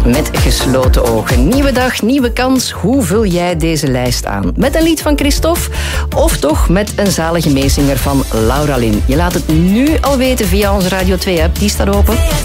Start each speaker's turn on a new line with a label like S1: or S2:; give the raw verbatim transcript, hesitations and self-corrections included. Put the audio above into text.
S1: met gesloten ogen. Nieuwe dag, nieuwe kans. Hoe vul jij deze lijst aan? Met een lied van Christophe of toch met een zalige meezinger van Laura Lynn? Je laat het nu al weten via onze Radio twee app. Die staat open.